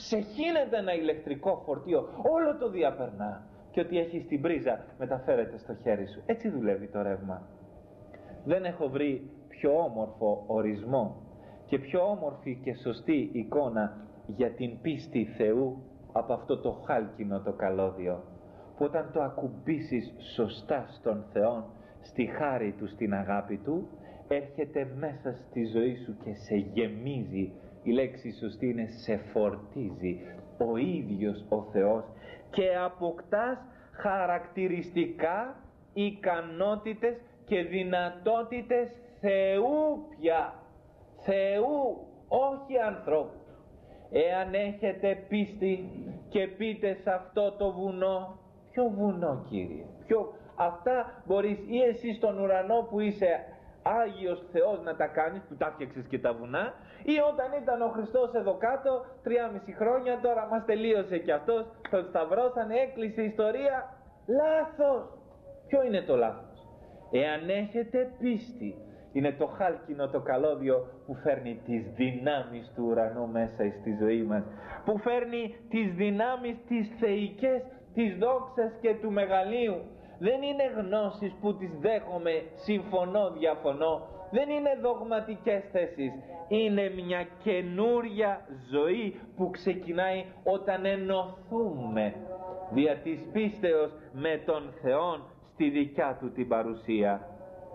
ξεχύνεται ένα ηλεκτρικό φορτίο, όλο το διαπερνά, και ότι έχει την πρίζα μεταφέρεται στο χέρι σου. Έτσι δουλεύει το ρεύμα. Δεν έχω βρει πιο όμορφο ορισμό και πιο όμορφη και σωστή εικόνα για την πίστη Θεού από αυτό το χάλκινο το καλώδιο, που όταν το ακουμπήσεις σωστά στον Θεό, στη χάρη Του, στην αγάπη Του, έρχεται μέσα στη ζωή σου και σε γεμίζει. Η λέξη σωστή είναι σε φορτίζει ο ίδιος ο Θεός, και αποκτάς χαρακτηριστικά, ικανότητες και δυνατότητες Θεού πια. Θεού, όχι ανθρώπου. Εάν έχετε πίστη και πείτε σε αυτό το βουνό, ποιο βουνό Κύριε, αυτά μπορείς ή εσύ στον ουρανό που είσαι Άγιος Θεός να τα κάνεις, που τα φτιάξες και τα βουνά, ή όταν ήταν ο Χριστός εδώ κάτω 3,5 χρόνια, τώρα μας τελείωσε και αυτός, τον σταυρώσανε, έκλεισε η ιστορία. Λάθος. Ποιο είναι το λάθος? Εάν έχετε πίστη, είναι το χάλκινο το καλώδιο που φέρνει τις δυνάμεις του ουρανού μέσα στη ζωή μας, που φέρνει τις δυνάμεις τις θεϊκές, τις δόξας και του μεγαλείου. Δεν είναι γνώσεις που τις δέχομαι, συμφωνώ, διαφωνώ. Δεν είναι δογματικές θέσεις. Είναι μια καινούρια ζωή που ξεκινάει όταν ενωθούμε δια της πίστεως με τον Θεόν στη δικιά Του την παρουσία.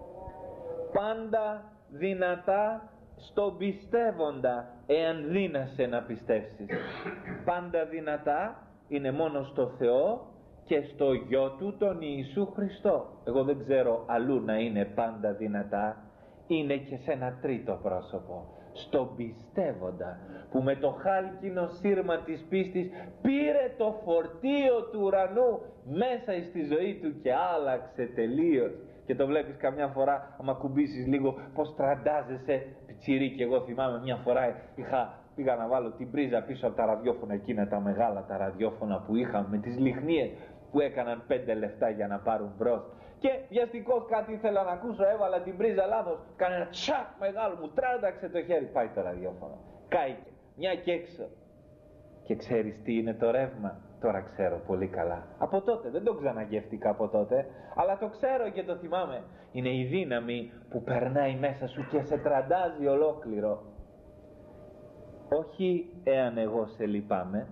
Πάντα δυνατά στον πιστεύοντα, εάν δύνασαι να πιστεύσεις. Πάντα δυνατά είναι μόνο στο Θεό και στο Γιο Του τον Ιησού Χριστό. Εγώ δεν ξέρω αλλού να είναι πάντα δυνατά. Είναι και σε ένα τρίτο πρόσωπο, στον πιστεύοντα, που με το χάλκινο σύρμα της πίστης πήρε το φορτίο του ουρανού μέσα στη ζωή του και άλλαξε τελείως. Και το βλέπεις καμιά φορά, άμα κουμπίσεις λίγο, πως τραντάζεσαι πιτσιρίκι. Εγώ θυμάμαι μια φορά πήγα να βάλω την πρίζα πίσω από τα ραδιόφωνα, εκείνα τα μεγάλα τα ραδιόφωνα που είχαμε με τις λιχνίες που έκαναν 5 λεφτά για να πάρουν μπρος, και βιαστικώς κάτι ήθελα να ακούσω, έβαλα την πρίζα λάθος, κάνε ένα τσακ μεγάλο, μου τράνταξε το χέρι, πάει το ραδιόφωνο, κάηκε μια και έξω. Και ξέρεις τι είναι το ρεύμα? Τώρα ξέρω πολύ καλά. Από τότε, δεν το ξαναγεύτηκα από τότε, αλλά το ξέρω και το θυμάμαι. Είναι η δύναμη που περνάει μέσα σου και σε τραντάζει ολόκληρο. Όχι εάν εγώ σε λυπάμαι,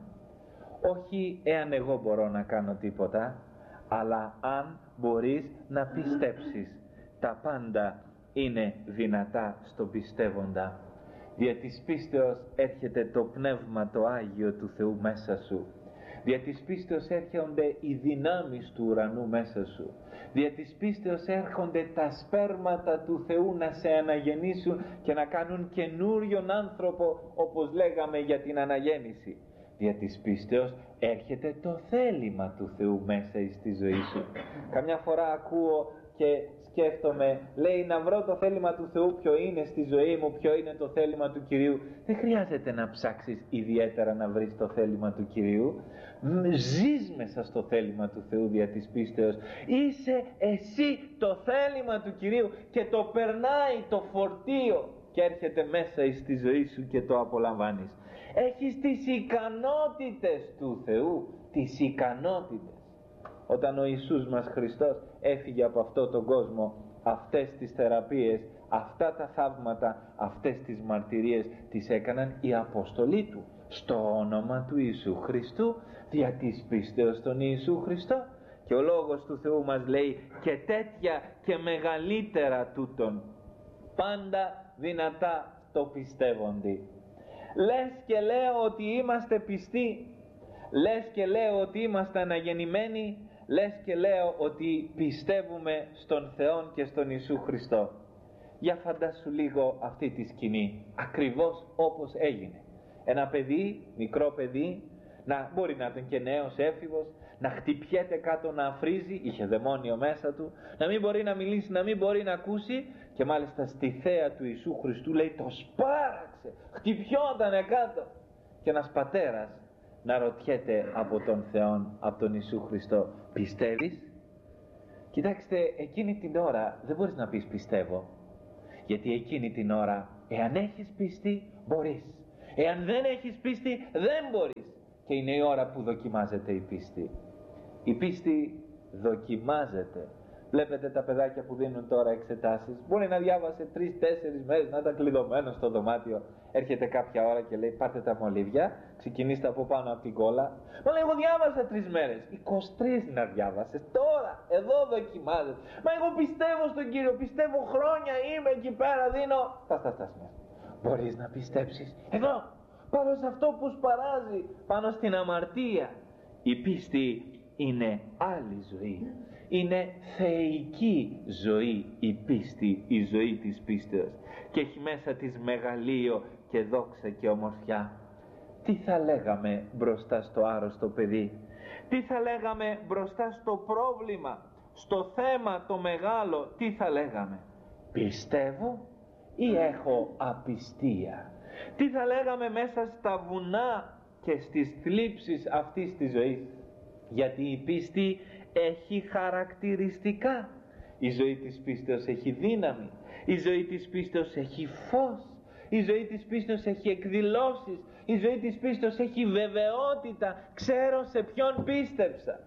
όχι εάν εγώ μπορώ να κάνω τίποτα, αλλά αν μπορείς να πιστέψεις. Τα πάντα είναι δυνατά στον πιστεύοντα. Δια της πίστεως έρχεται το Πνεύμα το Άγιο του Θεού μέσα σου. Δια της πίστεως έρχονται οι δυνάμεις του ουρανού μέσα σου. Δια της πίστεως έρχονται τα σπέρματα του Θεού να σε αναγεννήσουν και να κάνουν καινούριον άνθρωπο, όπως λέγαμε για την αναγέννηση. Δια της πίστεως έρχεται το θέλημα του Θεού μέσα στη ζωή σου. Καμιά φορά ακούω και σκέφτομαι, λέει, να βρω το θέλημα του Θεού, ποιο είναι στη ζωή μου, ποιο είναι το θέλημα του Κυρίου. Δεν χρειάζεται να ψάξεις ιδιαίτερα να βρεις το θέλημα του Κυρίου. Ζεις μέσα στο θέλημα του Θεού δια της πίστεως. Είσαι εσύ το θέλημα του Κυρίου και το περνάει το φορτίο και έρχεται μέσα στη ζωή σου και το απολαμβάνεις. Έχεις τις ικανότητες του Θεού, τις ικανότητες. Όταν ο Ιησούς μας Χριστός έφυγε από αυτό τον κόσμο, αυτές τις θεραπείες, αυτά τα θαύματα, αυτές τις μαρτυρίες τις έκαναν οι Απόστολοι Του, στο όνομα του Ιησού Χριστού, δια της πίστεως στον Ιησού Χριστό. Και ο Λόγος του Θεού μας λέει, και τέτοια και μεγαλύτερα τούτον, πάντα δυνατά το πιστεύοντι. Λες και λέω ότι είμαστε πιστοί, λες και λέω ότι είμαστε αναγεννημένοι, λες και λέω ότι πιστεύουμε στον Θεό και στον Ιησού Χριστό. Για φαντάσου λίγο αυτή τη σκηνή, ακριβώς όπως έγινε. Ένα παιδί, μικρό παιδί, μπορεί να ήταν και νέος έφηβος, να χτυπιέται κάτω, να αφρίζει, είχε δαιμόνιο μέσα του, να μην μπορεί να μιλήσει, να μην μπορεί να ακούσει, και μάλιστα στη θέα του Ιησού Χριστού λέει το σπάραξε, χτυπιότανε κάτω. Και ένας πατέρας να ρωτιέται από τον Θεό, από τον Ιησού Χριστό, πιστεύεις? Κοιτάξτε, εκείνη την ώρα δεν μπορείς να πεις πιστεύω, γιατί εκείνη την ώρα, εάν έχεις πιστεί, μπορείς. Εάν δεν έχεις πίστη δεν μπορείς. Και είναι η ώρα που δοκιμάζεται η πίστη. Η πίστη δοκιμάζεται. Βλέπετε τα παιδάκια που δίνουν τώρα εξετάσεις. Μπορεί να διάβασε 3-4 μέρες, να ήταν κλειδωμένο στο δωμάτιο. Έρχεται κάποια ώρα και λέει πάρτε τα μολύβια, ξεκινήστε από πάνω από την κόλλα. Μα λέει εγώ διάβασα 3 μέρες. 23 να διάβασες. Τώρα, εδώ δοκιμάζεται. Μα εγώ πιστεύω στον Κύριο, πιστεύω χρόνια, είμαι εκεί πέρα, δίνω. Στας. Μπορείς να πιστέψεις εδώ, πάνω σε αυτό που σπαράζει, πάνω στην αμαρτία. Η πίστη είναι άλλη ζωή. Είναι θεϊκή ζωή η πίστη, η ζωή της πίστεως. Και έχει μέσα της μεγαλείο και δόξα και ομορφιά. Τι θα λέγαμε μπροστά στο άρρωστο παιδί? Τι θα λέγαμε μπροστά στο πρόβλημα, στο θέμα το μεγάλο? Τι θα λέγαμε? Πιστεύω ή έχω απιστία? Τι θα λέγαμε μέσα στα βουνά και στις θλίψεις αυτής της ζωής? Γιατί η πίστη έχει χαρακτηριστικά. Η ζωή της πίστεως έχει δύναμη. Η ζωή της πίστεως έχει φως. Η ζωή της πίστεως έχει εκδηλώσεις. Η ζωή της πίστεως έχει βεβαιότητα. Ξέρω σε ποιον πίστεψα.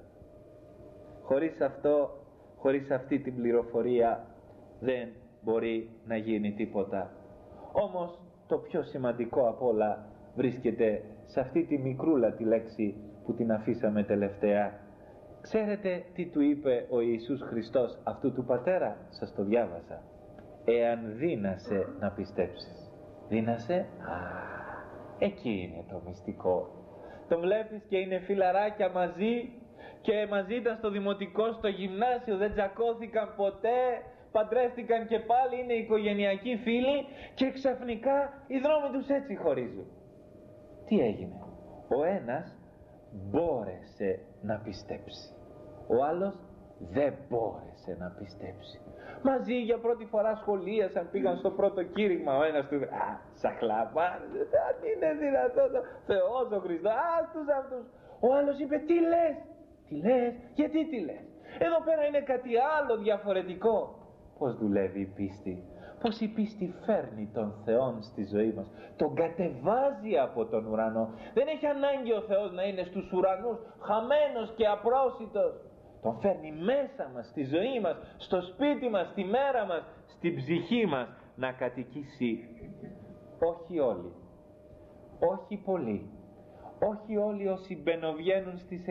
Χωρίς αυτό, χωρίς αυτή την πληροφορία δεν μπορεί να γίνει τίποτα. Όμως το πιο σημαντικό απ' όλα βρίσκεται σε αυτή τη μικρούλα τη λέξη που την αφήσαμε τελευταία. Ξέρετε τι του είπε ο Ιησούς Χριστός αυτού του πατέρα? Σας το διάβασα. Εάν δύνασε να πιστέψεις. Δύνασε? Εκεί είναι το μυστικό. Τον βλέπεις και είναι φιλαράκια μαζί και μαζί ήταν στο δημοτικό, στο γυμνάσιο, δεν τσακώθηκαν ποτέ, παντρεύτηκαν και πάλι, είναι οικογενειακοί φίλοι και ξαφνικά οι δρόμοι τους έτσι χωρίζουν. Τι έγινε? Ο ένας μπόρεσε να πιστέψει, ο άλλος δεν μπόρεσε να πιστέψει. Μαζί για πρώτη φορά σχολίασαν, πήγαν στο πρώτο κήρυγμα. Ο ένας του είπε σαχλάμα, αν είναι δυνατόν, Θεός ο Χριστός, τους αυτούς. Ο άλλος είπε τι λες, γιατί τι λες? Εδώ πέρα είναι κάτι άλλο διαφορετικό. Πώς δουλεύει η πίστη? Πως η πίστη φέρνει τον Θεόν στη ζωή μας, τον κατεβάζει από τον ουρανό. Δεν έχει ανάγκη ο Θεός να είναι στους ουρανούς χαμένος και απρόσιτος. Τον φέρνει μέσα μας, στη ζωή μας, στο σπίτι μας, στη μέρα μας, στην ψυχή μας να κατοικήσει. Όχι όλοι, όχι πολλοί, όχι όλοι όσοι μπαινοβγαίνουν στις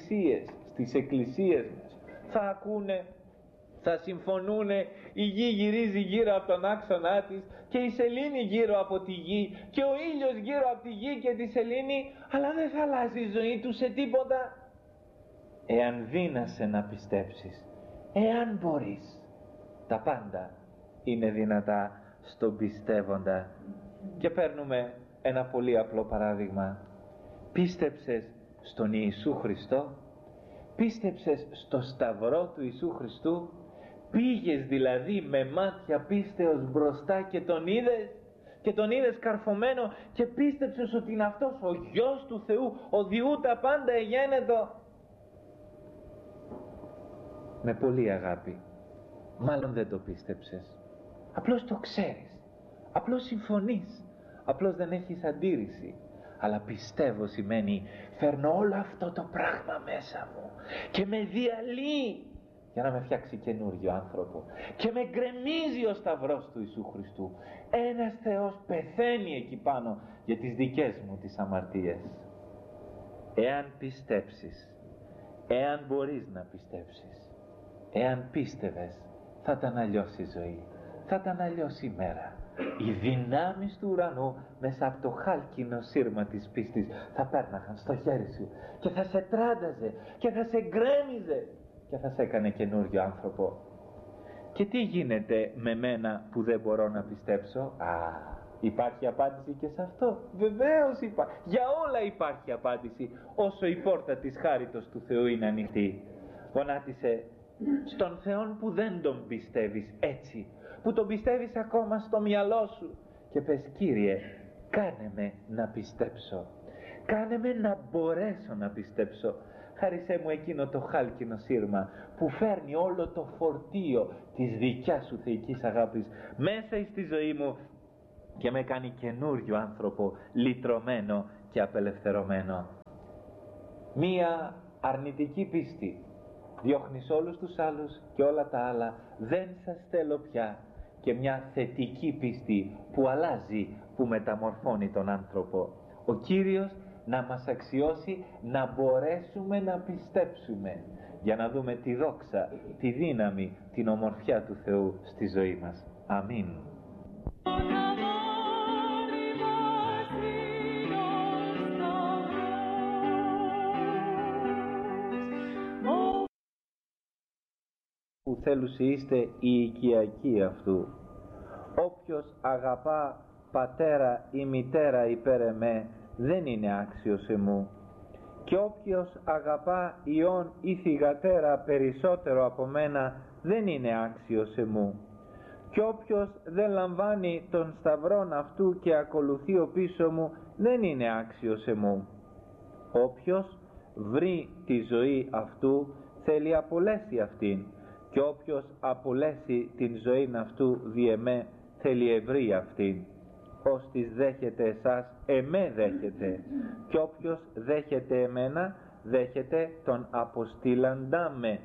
εκκλησίες μας θα ακούνε, θα συμφωνούνε. Η γη γυρίζει γύρω από τον άξονά της και η σελήνη γύρω από τη γη και ο ήλιος γύρω από τη γη και τη σελήνη, αλλά δεν θα αλλάζει η ζωή του σε τίποτα. Εάν δύνασε να πιστέψεις, εάν μπορείς, τα πάντα είναι δυνατά στον πιστεύοντα. Και παίρνουμε ένα πολύ απλό παράδειγμα. Πίστεψες στον Ιησού Χριστό? Πίστεψες στο σταυρό του Ιησού Χριστού? Πήγες δηλαδή με μάτια πίστεως μπροστά και τον είδες? Και τον είδες καρφωμένο και πίστεψες ότι είναι αυτός ο Γιος του Θεού, ο Διού τα πάντα εγένετο? Με πολύ αγάπη. Μάλλον δεν το πίστεψες. Απλώς το ξέρεις. Απλώς συμφωνείς. Απλώς δεν έχεις αντίρρηση. Αλλά πιστεύω σημαίνει φέρνω όλο αυτό το πράγμα μέσα μου και με διαλύει για να με φτιάξει καινούριο άνθρωπο και με γκρεμίζει ο σταυρός του Ιησού Χριστού. Ένας Θεός πεθαίνει εκεί πάνω για τις δικές μου τις αμαρτίες. Εάν πιστέψεις, εάν μπορείς να πιστέψεις, εάν πίστευες, θα ήταν αλλιώς η ζωή, θα ήταν αλλιώς η μέρα. Οι δυνάμεις του ουρανού μέσα από το χάλκινο σύρμα της πίστης θα πέρναγαν στο χέρι σου και θα σε τράνταζε και θα σε γκρέμιζε και θα σε έκανε καινούριο άνθρωπο. Και τι γίνεται με μένα που δεν μπορώ να πιστέψω? Υπάρχει απάντηση και σε αυτό. Βεβαίως υπάρχει. Για όλα υπάρχει απάντηση, όσο η πόρτα της χάριτος του Θεού είναι ανοιχτή. Φωνάτισε στον Θεόν που δεν τον πιστεύεις έτσι, που τον πιστεύεις ακόμα στο μυαλό σου, και πες Κύριε, κάνε με να πιστέψω, κάνε με να μπορέσω να πιστέψω. Χάρισέ μου εκείνο το χάλκινο σύρμα που φέρνει όλο το φορτίο της δικιάς σου θεϊκής αγάπης μέσα στη ζωή μου και με κάνει καινούριο άνθρωπο, λυτρωμένο και απελευθερωμένο. Μία αρνητική πίστη διώχνεις όλους τους άλλους και όλα τα άλλα, δεν σας θέλω πια, και μια θετική πίστη που αλλάζει, που μεταμορφώνει τον άνθρωπο. Ο Κύριος να μας αξιώσει να μπορέσουμε να πιστέψουμε, για να δούμε τη δόξα, τη δύναμη, την ομορφιά του Θεού στη ζωή μας. Αμήν. Που θέλουσι είστε η οικιακοί αυτού. Όποιος αγαπά πατέρα ή μητέρα υπέρ εμέ, δεν είναι άξιος εμού. Και όποιος αγαπά ιόν ή θυγατέρα περισσότερο από μένα, δεν είναι άξιος εμού. Και όποιος δεν λαμβάνει τον σταυρόν αυτού και ακολουθεί ο πίσω μου, δεν είναι άξιος εμού. Όποιος βρει τη ζωή αυτού, θέλει απολέσει αυτήν. Και όποιος απολέσει την ζωή αυτού δι' εμέ, θέλει ευρύ αυτήν. Ως τις δέχεται εσάς, εμέ δέχεται. Και όποιος δέχεται εμένα, δέχεται τον αποστήλαντά με.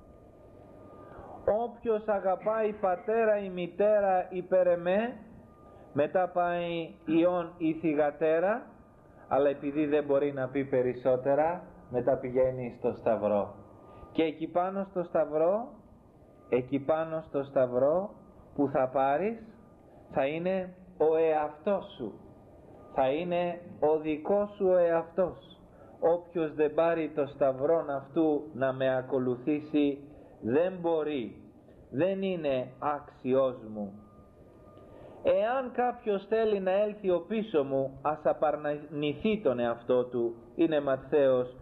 Όποιος αγαπάει πατέρα ή μητέρα υπέρ εμέ, μετά πάει ιόν ή θυγατέρα, αλλά επειδή δεν μπορεί να πει περισσότερα, μετά πηγαίνει στο σταυρό. Και εκεί πάνω στο σταυρό που θα πάρεις, θα είναι ο εαυτός σου. Θα είναι ο δικός σου ο εαυτός. Όποιος δεν πάρει το σταυρόν αυτού να με ακολουθήσει, δεν μπορεί, δεν είναι άξιος μου. Εάν κάποιος θέλει να έλθει ο πίσω μου, ας απαρνηθεί τον εαυτό του. Είναι Ματθαίος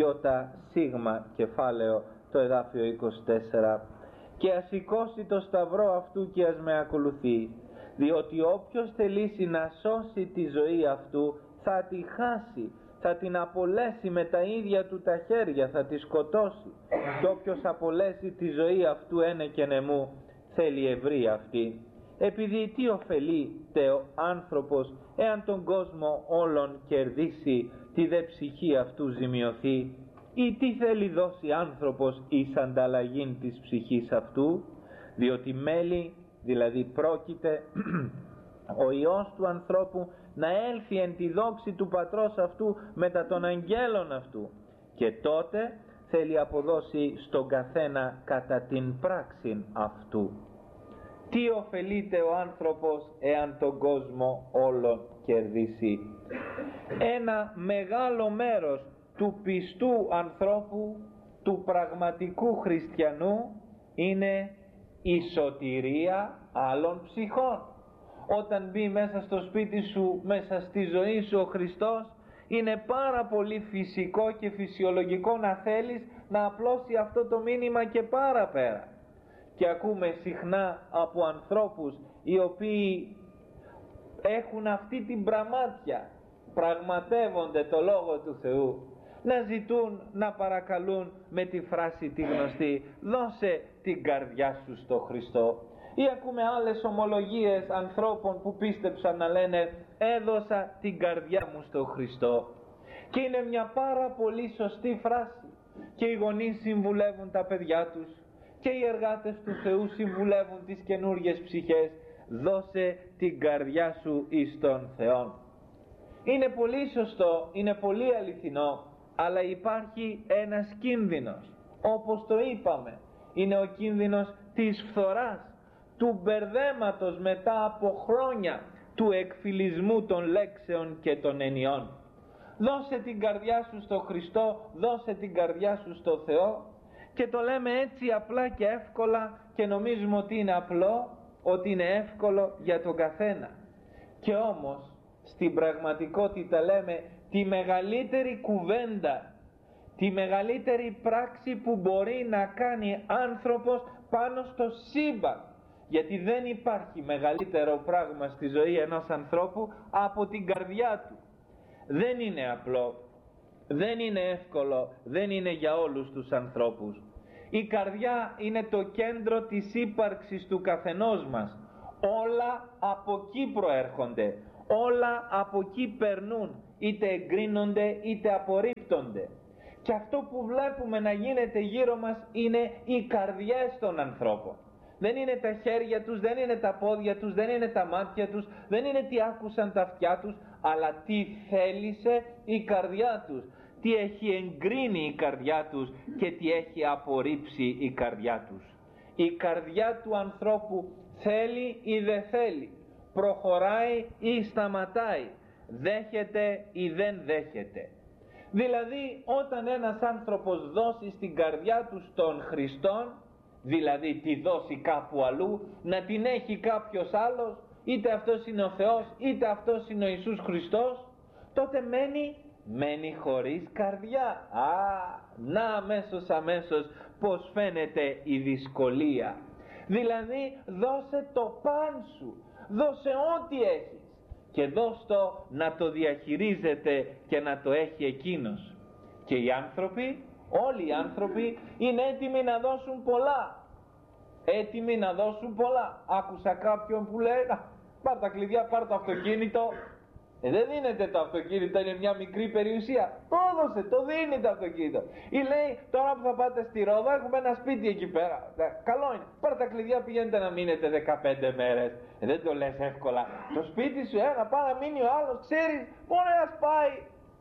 Ι κεφάλαιο το εδάφιο 24. Και ας σηκώσει το σταυρό αυτού και ας με ακολουθεί. Διότι όποιος θελήσει να σώσει τη ζωή αυτού, θα τη χάσει, θα την απολέσει με τα ίδια του τα χέρια, θα τη σκοτώσει. Και όποιος απολέσει τη ζωή αυτού ένεκεν εμού, θέλει ευρύ αυτή. Επειδή τι ωφελείται ο άνθρωπος, εάν τον κόσμο όλον κερδίσει, τη δε ψυχή αυτού ζημιωθεί, ή τι θέλει δώσει άνθρωπος εις ανταλλαγήν της ψυχής αυτού, διότι μέλη, δηλαδή πρόκειται ο Υιός του ανθρώπου να έλθει εν τη δόξη του Πατρός αυτού μετά των αγγέλων αυτού, και τότε θέλει αποδώσει στον καθένα κατά την πράξην αυτού. Τι ωφελείται ο άνθρωπος εάν τον κόσμο όλον κερδίσει? Ένα μεγάλο μέρος του πιστού ανθρώπου, του πραγματικού χριστιανού, είναι η σωτηρία άλλων ψυχών. Όταν μπει μέσα στο σπίτι σου, μέσα στη ζωή σου ο Χριστός, είναι πάρα πολύ φυσικό και φυσιολογικό να θέλεις να απλώσει αυτό το μήνυμα και παραπέρα. Και ακούμε συχνά από ανθρώπους οι οποίοι έχουν αυτή την πραμάτια, πραγματεύονται το Λόγο του Θεού, να ζητούν, να παρακαλούν με τη φράση τη γνωστή, δώσε την καρδιά σου στο Χριστό. Ή ακούμε άλλες ομολογίες ανθρώπων που πίστεψαν να λένε, έδωσα την καρδιά μου στο Χριστό. Και είναι μια πάρα πολύ σωστή φράση, και οι γονείς συμβουλεύουν τα παιδιά τους και οι εργάτες του Θεού συμβουλεύουν τις καινούργιες ψυχές, δώσε την καρδιά σου εις τον Θεόν. Είναι πολύ σωστό, είναι πολύ αληθινό, αλλά υπάρχει ένας κίνδυνος. Όπως το είπαμε, είναι ο κίνδυνος της φθοράς, του μπερδέματος μετά από χρόνια, του εκφυλισμού των λέξεων και των ενιών. Δώσε την καρδιά σου στο Χριστό, δώσε την καρδιά σου στο Θεό, και το λέμε έτσι απλά και εύκολα και νομίζουμε ότι είναι απλό, ότι είναι εύκολο για τον καθένα. Και όμως στην πραγματικότητα λέμε τη μεγαλύτερη κουβέντα, τη μεγαλύτερη πράξη που μπορεί να κάνει άνθρωπος πάνω στο σύμπαν, γιατί δεν υπάρχει μεγαλύτερο πράγμα στη ζωή ενός ανθρώπου από την καρδιά του. Δεν είναι απλό, δεν είναι εύκολο, δεν είναι για όλους τους ανθρώπους. Η καρδιά είναι το κέντρο της ύπαρξης του καθενός μας. Όλα από εκεί προέρχονται, όλα από εκεί περνούν, είτε εγκρίνονται είτε απορρίπτονται. Και αυτό που βλέπουμε να γίνεται γύρω μας είναι οι καρδιές των ανθρώπων. Δεν είναι τα χέρια τους, δεν είναι τα πόδια τους, δεν είναι τα μάτια τους, δεν είναι τι άκουσαν τα αυτιά τους, αλλά τι θέλησε η καρδιά τους, τι έχει εγκρίνει η καρδιά τους και τι έχει απορρίψει η καρδιά τους. Η καρδιά του ανθρώπου θέλει ή δεν θέλει, προχωράει ή σταματάει, δέχεται ή δεν δέχεται. Δηλαδή όταν ένας άνθρωπος δώσει στην καρδιά του στον Χριστόν, δηλαδή τη δώσει κάπου αλλού, να την έχει κάποιος άλλος, είτε αυτός είναι ο Θεός είτε αυτός είναι ο Ιησούς Χριστός, τότε μένει χωρίς καρδιά. Να αμέσως πως φαίνεται η δυσκολία. Δηλαδή δώσε το παν σου, δώσε ό,τι έχεις και δώσ' το να το διαχειρίζεται και να το έχει εκείνος. Και οι άνθρωποι, όλοι οι άνθρωποι είναι έτοιμοι να δώσουν πολλά. Έτοιμοι να δώσουν πολλά. Άκουσα κάποιον που λέει πάρ' τα κλειδιά, πάρ' το αυτοκίνητο. Δεν δίνεται το αυτοκίνητο, είναι μια μικρή περιουσία. Το έδωσε, το δίνει το αυτοκίνητο. Ή λέει τώρα που θα πάτε στη Ρόδο έχουμε ένα σπίτι εκεί πέρα. Καλό είναι, πάρ' τα κλειδιά, πηγαίνετε να μείνετε 15 μέρες. Δεν το λες εύκολα. Το σπίτι σου να πάει να μείνει ο άλλος, ξέρεις, μόνο ένας πάει.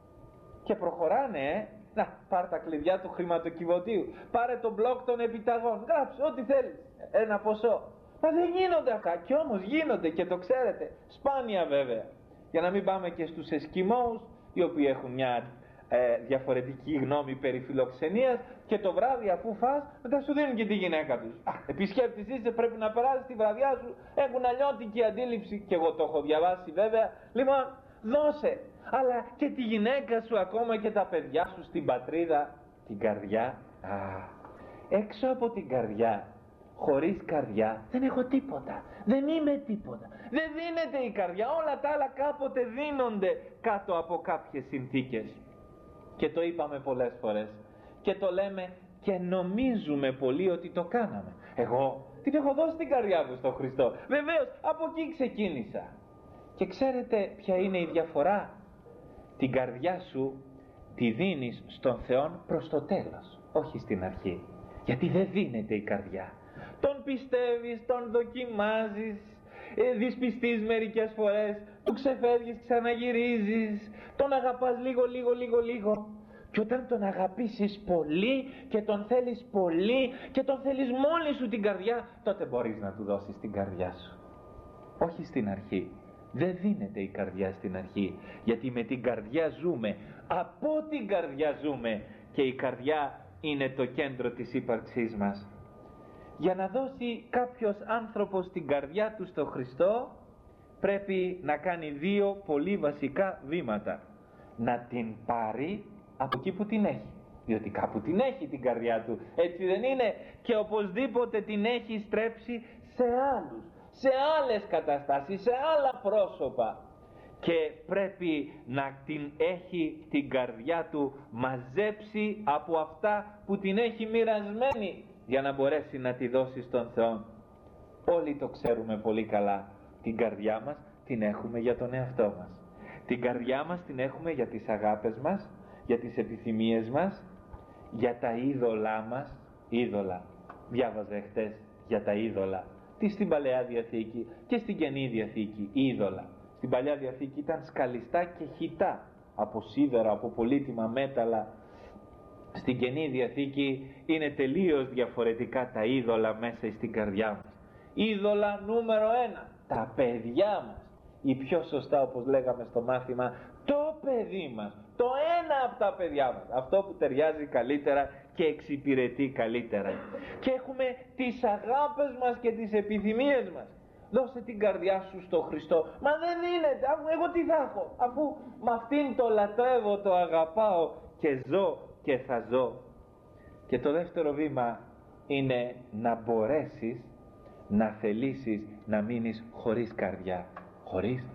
Και προχωράνε, Να, πάρε τα κλειδιά του χρηματοκιβωτίου. Πάρε τον μπλοκ των επιταγών. Γράψε ό,τι θέλεις. Ένα ποσό. Μα δεν γίνονται αυτά. Κι όμως γίνονται και το ξέρετε. Σπάνια βέβαια. Για να μην πάμε και στους Εσκιμώους, οι οποίοι έχουν μια διαφορετική γνώμη περί φιλοξενίας, και το βράδυ αφού φας, μετά σου δίνουν και τη γυναίκα τους. Επισκέπτης είσαι, πρέπει να περάσεις τη βραδιά σου. Έχουν αλλιώτικη αντίληψη, και εγώ το έχω διαβάσει βέβαια. Λοιπόν, δώσε. Αλλά και τη γυναίκα σου, ακόμα και τα παιδιά σου στην πατρίδα, την καρδιά. Έξω από την καρδιά, χωρίς καρδιά, δεν έχω τίποτα. Δεν είμαι τίποτα. Δεν δίνεται η καρδιά. Όλα τα άλλα κάποτε δίνονται κάτω από κάποιες συνθήκες. Και το είπαμε πολλές φορές. Και το λέμε και νομίζουμε πολύ ότι το κάναμε. Εγώ την έχω δώσει την καρδιά μου στον Χριστό. Βεβαίως, από εκεί ξεκίνησα. Και ξέρετε ποια είναι η διαφορά? Την καρδιά σου τη δίνεις στον Θεό προς το τέλος, όχι στην αρχή. Γιατί δεν δίνεται η καρδιά. Τον πιστεύεις, τον δοκιμάζεις, δυσπιστείς μερικές φορές, του ξεφεύγεις, ξαναγυρίζεις, τον αγαπάς λίγο. Και όταν τον αγαπήσεις πολύ και τον θέλεις πολύ και τον θέλεις μόνη σου την καρδιά, τότε μπορείς να του δώσεις την καρδιά σου. Όχι στην αρχή. Δεν δίνεται η καρδιά στην αρχή, γιατί με την καρδιά ζούμε, από την καρδιά ζούμε, και η καρδιά είναι το κέντρο της ύπαρξής μας. Για να δώσει κάποιος άνθρωπος την καρδιά του στο Χριστό, πρέπει να κάνει δύο πολύ βασικά βήματα. Να την πάρει από εκεί που την έχει, διότι κάπου την έχει την καρδιά του, έτσι δεν είναι? Και οπωσδήποτε την έχει στρέψει σε άλλους, σε άλλες καταστάσεις, σε άλλα πρόσωπα, και πρέπει να την έχει την καρδιά του μαζέψει από αυτά που την έχει μοιρασμένη, για να μπορέσει να τη δώσει στον Θεό. Όλοι το ξέρουμε πολύ καλά. Την καρδιά μας την έχουμε για τον εαυτό μας. Την καρδιά μας την έχουμε για τις αγάπες μας, για τις επιθυμίες μας, για τα είδωλά μας. Είδωλα. Διάβαζα χτες για τα είδωλα. Τι στην Παλαιά Διαθήκη και στην Καινή Διαθήκη. Είδωλα. Στην Παλιά Διαθήκη ήταν σκαλιστά και χυτά, από σίδερα, από πολύτιμα μέταλλα. Στην Καινή Διαθήκη είναι τελείως διαφορετικά τα είδωλα μέσα στην καρδιά μας. Είδωλα νούμερο 1, τα παιδιά μας. Ή πιο σωστά, όπως λέγαμε στο μάθημα, το παιδί μας. Το ένα από τα παιδιά μας. Αυτό που ταιριάζει καλύτερα και εξυπηρετεί καλύτερα. Και έχουμε τις αγάπες μας και τις επιθυμίες μας. Δώσε την καρδιά σου στο Χριστό. Μα δεν δίνεται. Εγώ τι θα έχω, αφού με αυτήν το λατρεύω, το αγαπάω και ζω και θα ζω. Και το δεύτερο βήμα είναι να μπορέσεις να θελήσεις να μείνεις χωρίς καρδιά. Χωρίς,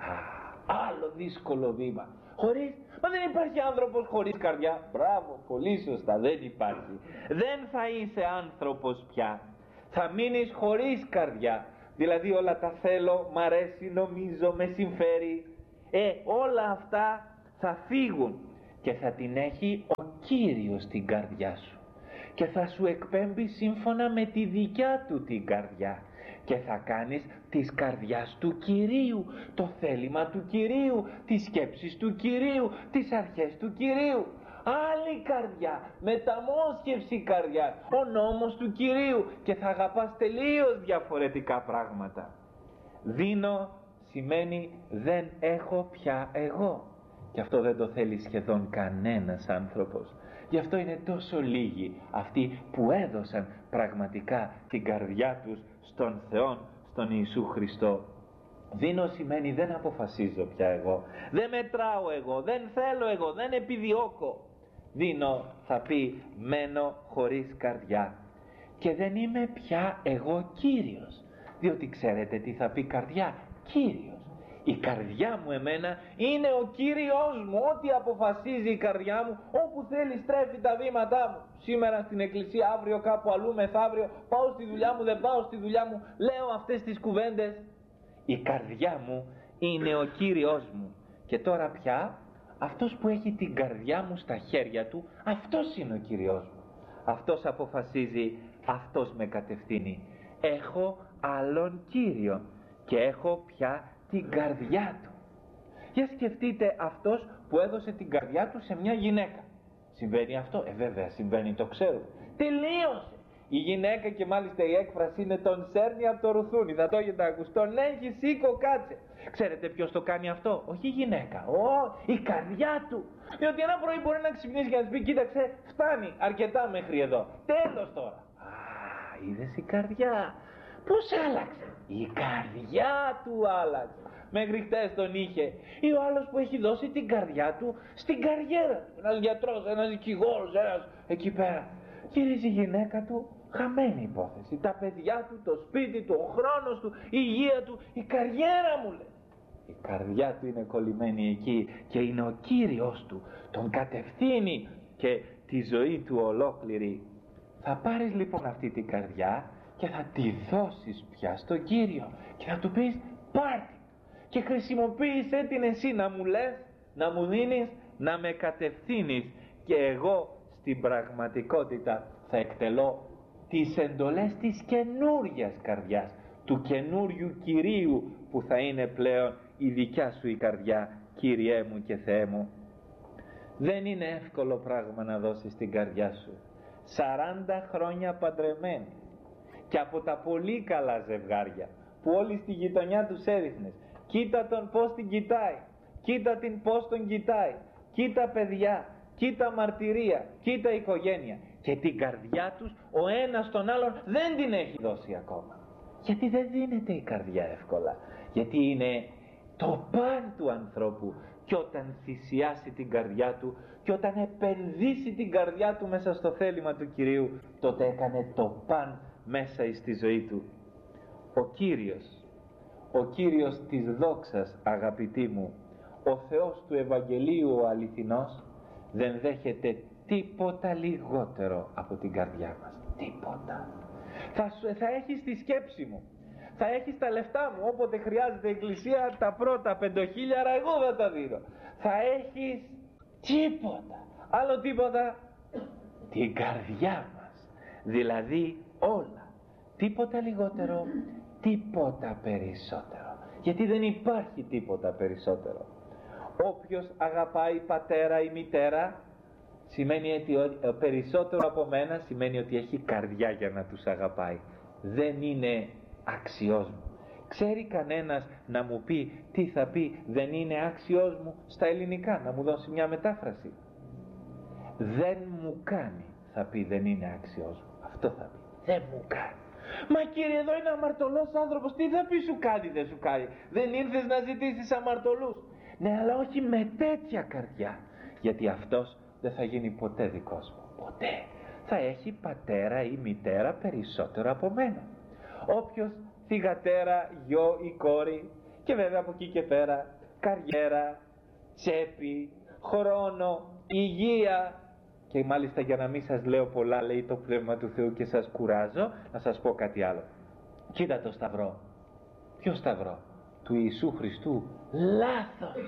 άλλο δύσκολο βήμα. Χωρίς, μα δεν υπάρχει άνθρωπος χωρίς καρδιά. Μπράβο, πολύ σωστά, δεν υπάρχει. Δεν θα είσαι άνθρωπος πια. Θα μείνεις χωρίς καρδιά. Δηλαδή όλα τα θέλω, μ' αρέσει, νομίζω, με συμφέρει. Όλα αυτά θα φύγουν και θα την έχει ο Κύριος στην καρδιά σου και θα σου εκπέμπει σύμφωνα με τη δικιά του την καρδιά και θα κάνεις της καρδιάς του Κυρίου, το θέλημα του Κυρίου, τις σκέψεις του Κυρίου, τις αρχές του Κυρίου. Άλλη καρδιά, μεταμόσχευση καρδιά, ο νόμος του Κυρίου, και θα αγαπάς τελείως διαφορετικά πράγματα. Δίνω σημαίνει δεν έχω πια εγώ, και αυτό δεν το θέλει σχεδόν κανένας άνθρωπος. Γι' αυτό είναι τόσο λίγοι αυτοί που έδωσαν πραγματικά την καρδιά τους στον Θεό, στον Ιησού Χριστό. Δίνω σημαίνει δεν αποφασίζω πια εγώ, δεν μετράω εγώ, δεν θέλω εγώ, δεν επιδιώκω. Δίνω θα πει μένω χωρίς καρδιά και δεν είμαι πια εγώ Κύριος, διότι ξέρετε τι θα πει καρδιά? Κύριος. Η καρδιά μου εμένα είναι ο Κύριος μου. Ό,τι αποφασίζει η καρδιά μου, όπου θέλει στρέφει τα βήματά μου. Σήμερα στην εκκλησία, αύριο κάπου αλλού, μεθαύριο πάω στη δουλειά μου, δεν πάω στη δουλειά μου, λέω αυτές τις κουβέντες. Η καρδιά μου είναι ο Κύριος μου. Και τώρα πια αυτός που έχει την καρδιά μου στα χέρια του, αυτός είναι ο Κύριος μου. Αυτός αποφασίζει, αυτός με κατευθύνει. Έχω άλλον Κύριο και έχω πια την καρδιά του. Για σκεφτείτε αυτός που έδωσε την καρδιά του σε μια γυναίκα. Συμβαίνει αυτό? Βέβαια συμβαίνει, το ξέρω. Τελείωσε. Η γυναίκα, και μάλιστα η έκφραση είναι τον σέρνει από το ρουθούνι. Θα το έχετε ακούσει. Τον έχει, σήκω, κάτσε. Ξέρετε ποιος το κάνει αυτό? Όχι η γυναίκα. Η καρδιά του. Διότι ένα πρωί μπορεί να ξυπνήσει και να πει κοίταξε, φτάνει αρκετά μέχρι εδώ. Τέλος τώρα. Είδες η καρδιά. Πώς άλλαξε? Η καρδιά του άλλαξε. Μέχρι χτες τον είχε. Ή ο άλλος που έχει δώσει την καρδιά του στην καριέρα του. Ένας γιατρός, ένας δικηγόρος, ένας εκεί πέρα. Γυρίζει η γυναίκα του, χαμένη υπόθεση. Τα παιδιά του, το σπίτι του, ο χρόνος του, η υγεία του, η καριέρα μου λέει. Η καρδιά του είναι κολλημένη εκεί και είναι ο Κύριος του. Τον κατευθύνει και τη ζωή του ολόκληρη. Θα πάρεις λοιπόν αυτή την καρδιά και θα τη δώσεις πια στον Κύριο και θα του πεις πάρτι και χρησιμοποίησέ την εσύ να μου λες, να μου δίνεις, να με κατευθύνεις και εγώ στην πραγματικότητα θα εκτελώ τις εντολές της καινούριας καρδιάς, του καινούριου Κυρίου που θα είναι πλέον η δικιά σου η καρδιά, Κύριέ μου και Θεέ μου. Δεν είναι εύκολο πράγμα να δώσεις την καρδιά σου. 40 χρόνια παντρεμένη και από τα πολύ καλά ζευγάρια που όλοι στη γειτονιά τους έδειχνες, κοίτα τον πως την κοιτάει, κοίτα την πως τον κοιτάει, κοίτα παιδιά, κοίτα μαρτυρία, κοίτα οικογένεια, και την καρδιά τους ο ένας τον άλλον δεν την έχει δώσει ακόμα. Γιατί δεν δίνεται η καρδιά εύκολα, γιατί είναι το παν του ανθρώπου, και όταν θυσιάσει την καρδιά του και όταν επενδύσει την καρδιά του μέσα στο θέλημα του Κυρίου, τότε έκανε το παν μέσα στη ζωή του. Ο Κύριος της δόξας, αγαπητοί μου, ο Θεός του Ευαγγελίου ο αληθινός, δεν δέχεται τίποτα λιγότερο από την καρδιά μας. Τίποτα. Θα έχεις τη σκέψη μου, θα έχεις τα λεφτά μου, όποτε χρειάζεται η εκκλησία, τα πρώτα 5.000 εγώ θα τα δίνω. Θα έχεις τίποτα. Άλλο τίποτα? Την καρδιά μας. Δηλαδή όλα. Τίποτα λιγότερο, τίποτα περισσότερο. Γιατί δεν υπάρχει τίποτα περισσότερο. Όποιος αγαπάει πατέρα ή μητέρα, σημαίνει ότι περισσότερο από μένα σημαίνει ότι έχει καρδιά για να τους αγαπάει. Δεν είναι άξιος μου. Ξέρει κανένας να μου πει τι θα πει δεν είναι άξιος μου στα ελληνικά? Να μου δώσει μια μετάφραση. Δεν μου κάνει, θα πει, δεν είναι άξιος μου. Αυτό θα πει. Δεν μου κάνει. Μα κύριε, εδώ είναι αμαρτωλός άνθρωπος. Τι θα πει σου κάνει, δεν σου κάνει? Δεν ήρθες να ζητήσεις αμαρτωλούς? Ναι, αλλά όχι με τέτοια καρδιά. Γιατί αυτός δεν θα γίνει ποτέ δικός μου. Ποτέ. Θα έχει πατέρα ή μητέρα περισσότερο από μένα. Όποιος θυγατέρα, γιο ή κόρη, και βέβαια από εκεί και πέρα καριέρα, τσέπη, χρόνο, υγεία, και μάλιστα για να μην σας λέω πολλά, λέει το Πνεύμα του Θεού και σας κουράζω, να σας πω κάτι άλλο. Κοίτα το σταυρό. Ποιο σταυρό? Του Ιησού Χριστού? Λάθος!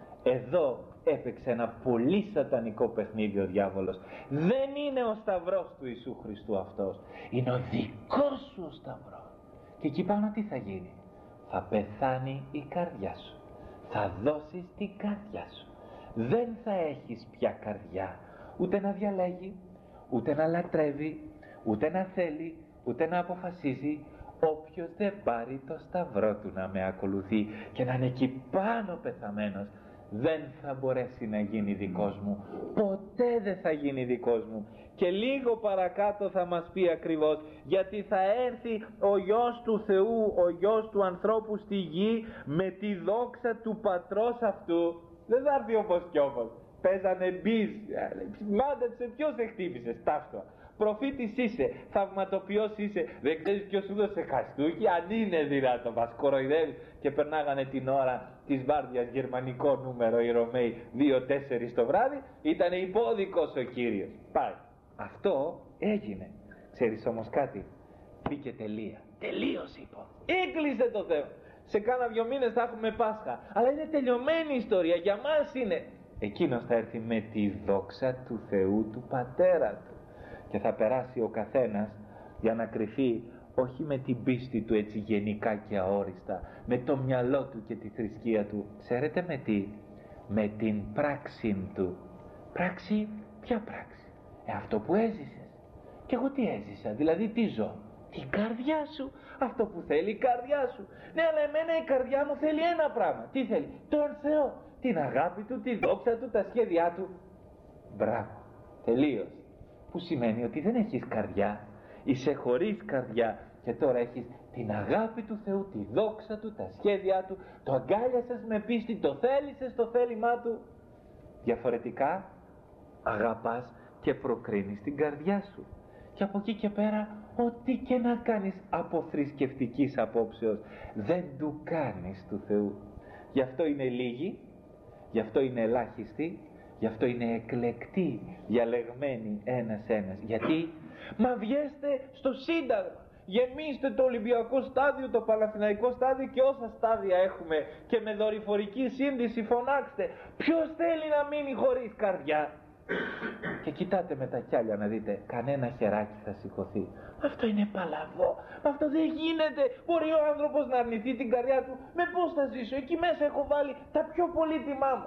Εδώ έπαιξε ένα πολύ σατανικό παιχνίδι ο διάβολος. Δεν είναι ο σταυρός του Ιησού Χριστού αυτός. Είναι ο δικός σου ο σταυρός. Και εκεί πάνω τι θα γίνει? Θα πεθάνει η καρδιά σου. Θα δώσεις την καρδιά σου. Δεν θα έχεις πια καρδιά. Ούτε να διαλέγει, ούτε να λατρεύει, ούτε να θέλει, ούτε να αποφασίζει. Όποιος δεν πάρει το σταυρό του να με ακολουθεί και να είναι εκεί πάνω πεθαμένος, δεν θα μπορέσει να γίνει δικός μου. Ποτέ δεν θα γίνει δικός μου. Και λίγο παρακάτω θα μας πει ακριβώς, γιατί θα έρθει ο Υιός του Θεού, ο Υιός του ανθρώπου στη γη με τη δόξα του πατρός αυτού. Δεν θα έρθει όπως κι όπως. Παίζανε μπιζ, μάντεψε, ποιος σε χτύπησε, στάφτο. Προφήτης είσαι, θαυματοποιός είσαι, δεν ξέρεις ποιος σου δώσε χαστούκι? Αν είναι δυνατό, μας κοροϊδεύει. Και περνάγανε την ώρα της βάρδιας, γερμανικό νούμερο οι Ρωμαίοι, 2-4 το βράδυ, ήταν υπόδικος ο Κύριος. Πάει. Αυτό έγινε. Ξέρεις όμως κάτι? Μπήκε τελεία. Τελείωσε η υπόθεση. Έκλεισε το θέμα. Σε κάνα 2 μήνες θα έχουμε Πάσχα. Αλλά είναι τελειωμένη η ιστορία. Για μας είναι. Εκείνος θα έρθει με τη δόξα του Θεού του Πατέρα του. Και θα περάσει ο καθένας για να κρυφεί, όχι με την πίστη του έτσι γενικά και αόριστα, με το μυαλό του και τη θρησκεία του. Ξέρετε με τι? Με την πράξη του. Πράξη? Ποια πράξη? Αυτό που έζησες. Και εγώ τι έζησα? Δηλαδή τι ζω? Την καρδιά σου. Αυτό που θέλει η καρδιά σου. Ναι, αλλά εμένα η καρδιά μου θέλει ένα πράγμα. Τι θέλει? Τον Θεό. Την αγάπη του, τη δόξα του, τα σχέδιά του. Μπράβο. Τελείωσε. Που σημαίνει ότι δεν έχεις καρδιά. Είσαι χωρίς καρδιά. Και τώρα έχεις την αγάπη του Θεού, τη δόξα του, τα σχέδιά του. Το αγκάλιασες με πίστη, το θέλησες το θέλημά του. Διαφορετικά αγαπάς και προκρίνεις την καρδιά σου. Και από εκεί και πέρα, ό,τι και να κάνεις από θρησκευτικής απόψεως, δεν του κάνεις του Θεού. Γι' αυτό είναι λίγοι, γι' αυτό είναι ελάχιστοι, γι' αυτό είναι εκλεκτοί, διαλεγμένοι ένας-ένας. Γιατί? Μα βγέστε στο Σύνταγμα, γεμίστε το Ολυμπιακό στάδιο, το Παναθηναϊκό στάδιο και όσα στάδια έχουμε, και με δορυφορική σύνδεση φωνάξτε. Ποιος θέλει να μείνει χωρίς καρδιά? Και κοιτάτε με τα κιάλια να δείτε, κανένα χεράκι θα σηκωθεί. Αυτό είναι παλαβό, αυτό δεν γίνεται. Μπορεί ο άνθρωπος να αρνηθεί την καρδιά του? Με πώς θα ζήσω? Εκεί μέσα έχω βάλει τα πιο πολύτιμά μου.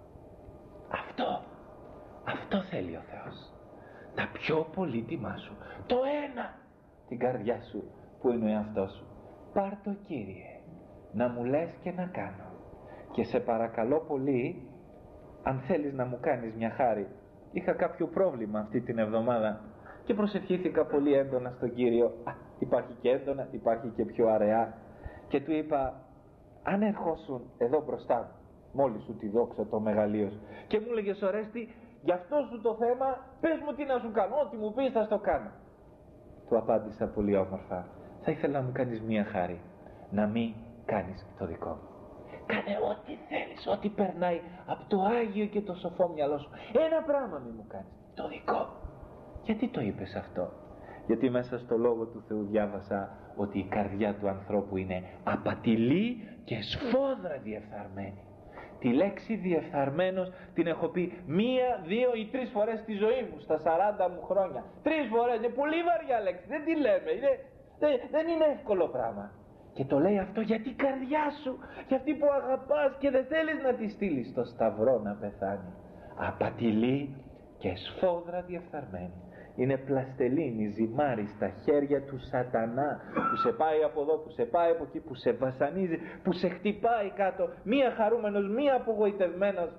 Αυτό θέλει ο Θεός. Τα πιο πολύτιμά σου. Το ένα, την καρδιά σου, που είναι ο εαυτός σου. Πάρ' το, Κύριε, να μου λες και να κάνω. Και σε παρακαλώ πολύ, αν θέλεις να μου κάνεις μια χάρη. Είχα κάποιο πρόβλημα αυτή την εβδομάδα και προσευχήθηκα πολύ έντονα στον Κύριο. Υπάρχει και έντονα, υπάρχει και πιο αραιά. Και του είπα, αν ερχόσουν εδώ μπροστά μου, μόλις σου τη δόξα το μεγαλείο σου, και μου έλεγες, Ορέστη, γι' αυτό σου το θέμα, πες μου τι να σου κάνω, ό,τι μου πεις θα στο κάνω. Του απάντησα πολύ όμορφα, θα ήθελα να μου κάνεις μια χάρη, να μην κάνεις το δικό μου. Κάνε ό,τι θέλεις, ό,τι περνάει από το Άγιο και το σοφό μυαλό σου. Ένα πράγμα μη μου κάνεις, το δικό μου. Γιατί το είπες αυτό? Γιατί μέσα στο Λόγο του Θεού διάβασα ότι η καρδιά του ανθρώπου είναι απατηλή και σφόδρα διεφθαρμένη. Τη λέξη διεφθαρμένος την έχω πει 1, 2 ή 3 φορές στη ζωή μου, στα 40 μου χρόνια. 3 φορές, είναι πολύ βαριά λέξη, δεν τη λέμε, δεν είναι εύκολο πράγμα. Και το λέει αυτό για την καρδιά σου, για αυτή που αγαπάς και δεν θέλεις να τη στείλεις στο σταυρό να πεθάνει. Απατηλή και σφόδρα διεφθαρμένη. Είναι πλαστελίνη, ζυμάρι στα χέρια του σατανά, που σε πάει από εδώ, που σε πάει από εκεί, που σε βασανίζει, που σε χτυπάει κάτω, μία χαρούμενος, μία απογοητευμένος.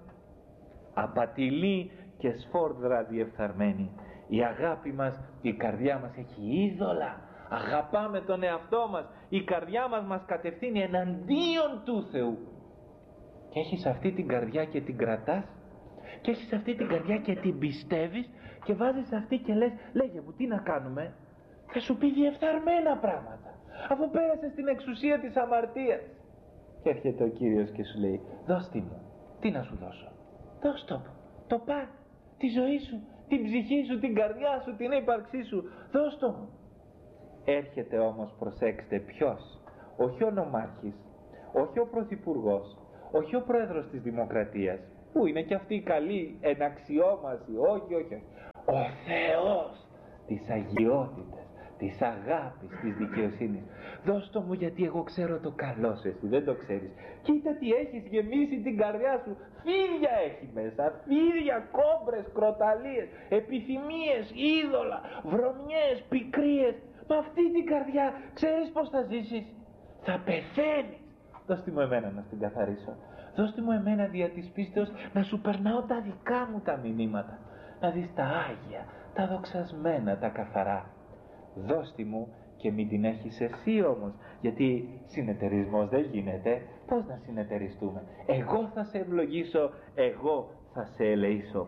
Απατηλή και σφόδρα διεφθαρμένη. Η αγάπη μας, η καρδιά μας έχει είδωλα. Αγαπάμε τον εαυτό μας, η καρδιά μας κατευθύνει εναντίον του Θεού. Και έχεις αυτή την καρδιά και την κρατάς, και έχεις αυτή την καρδιά και την πιστεύεις, και βάζεις αυτή και λες, λέγε μου τι να κάνουμε? Θα σου πει διεφθαρμένα πράγματα, αφού πέρασες την εξουσία της αμαρτίας. Και έρχεται ο Κύριος και σου λέει, δώσ' τι μου, τι να σου δώσω? Δώσ' το παν, τη ζωή σου, την ψυχή σου, την καρδιά σου, την ύπαρξή σου, δώσ' το μου. Έρχεται όμως, προσέξτε, ποιος? όχι ο νομάρχης, όχι ο πρωθυπουργός, όχι ο πρόεδρος της Δημοκρατίας, που είναι και αυτή η καλή εναξιόμαση, όχι. Ο Θεός της αγιότητας, της αγάπης, της δικαιοσύνης. Δώσ' το μου, γιατί εγώ ξέρω το καλό σου, εσύ δεν το ξέρεις. Κοίτα τι έχεις γεμίσει την καρδιά σου. Φίδια έχει μέσα, φίδια, κόμπρες, κροταλίες, επιθυμίες, είδωλα, βρωμιές, πικρίες. Με αυτή την καρδιά ξέρεις πως θα ζήσεις? Θα πεθαίνεις. Δώστε μου εμένα να την καθαρίσω. Δώστε μου εμένα δια της πίστεως να σου περνάω τα δικά μου τα μηνύματα. Να δεις τα άγια, τα δοξασμένα, τα καθαρά. Δώστη μου και μην την έχεις εσύ όμως, γιατί συνεταιρισμός δεν γίνεται. Πώς να συνεταιριστούμε? Εγώ θα σε ευλογήσω, εγώ θα σε ελεήσω.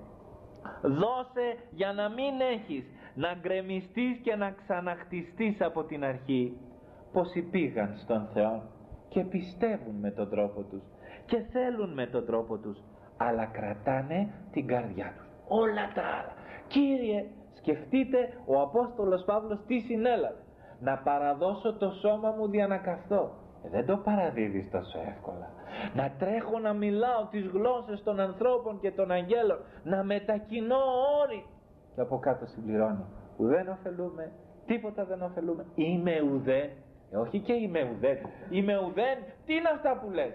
Δώσε για να μην έχεις, να γκρεμιστείς και να ξαναχτιστείς από την αρχή. Πόσοι πήγαν στον Θεό και πιστεύουν με τον τρόπο τους και θέλουν με τον τρόπο τους, αλλά κρατάνε την καρδιά τους. Όλα τα άλλα. Κύριε, σκεφτείτε ο Απόστολος Παύλος τι συνέλαβε. Να παραδώσω το σώμα μου δια να καυθώ. Δεν το παραδίδεις τόσο εύκολα. Να τρέχω να μιλάω τις γλώσσες των ανθρώπων και των αγγέλων, να μετακινώ όρη. Και από κάτω συμπληρώνει, ουδέν ωφελούμε, τίποτα δεν ωφελούμε. Είμαι ουδέν, όχι και είμαι ουδέν. Είμαι ουδέν, τι είναι αυτά που λες?